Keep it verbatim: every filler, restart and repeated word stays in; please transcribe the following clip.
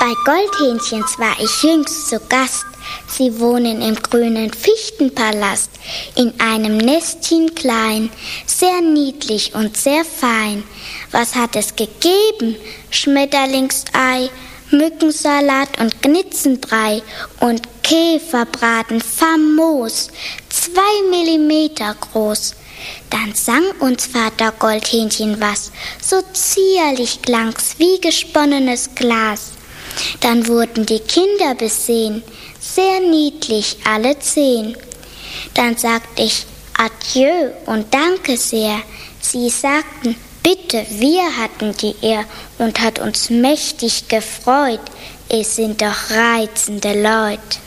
Bei Goldhähnchens war ich jüngst zu Gast. Sie wohnen im grünen Fichtenpalast, in einem Nestchen klein, sehr niedlich und sehr fein. Was hat es gegeben? Schmetterlingsei, Mückensalat und Gnitzenbrei und Käferbraten famos, zwei Millimeter groß. Dann sang uns Vater Goldhähnchen was, so zierlich klang's wie gesponnenes Glas. Dann wurden die Kinder besehen, sehr niedlich alle zehn. Dann sagte ich Adieu und danke sehr. Sie sagten, bitte, wir hatten die Ehr und hat uns mächtig gefreut. Es sind doch reizende Leute.